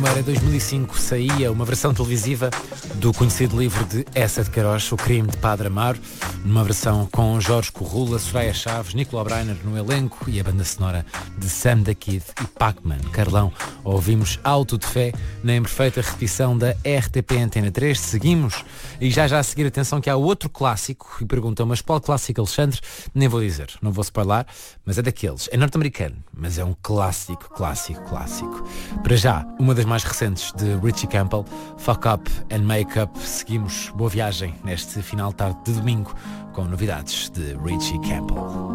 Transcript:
Em 2005 saía uma versão televisiva do conhecido livro de Essa de Queiroz, O Crime de Padre Amaro, numa versão com Jorge Corrula, Soraya Chaves, Nicolau Breiner no elenco e a banda sonora de Sam da Kid e Pac-Man. Carlão, ouvimos Auto de Fé na imperfeita repetição da RTP Antena 3. Seguimos e já a seguir, atenção que há outro clássico e perguntam, mas qual clássico, Alexandre? Nem vou dizer, não vou spoiler, mas é daqueles, é norte-americano, mas é um clássico. Para já, uma das mais recentes de Richie Campbell, Fuck Up and Make Up. Seguimos, boa viagem neste final de tarde de domingo com novidades de Richie Campbell.